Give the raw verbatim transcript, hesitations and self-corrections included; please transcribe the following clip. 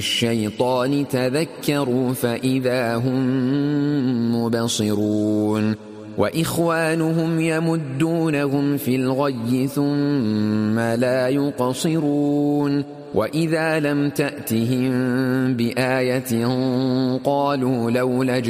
الشيطان تذكروا فإذا هم مبصرون وإخوانهم يمدونهم في الغي ثم لا يقصرون وإذا لم تأتهم بآية قالوا لولا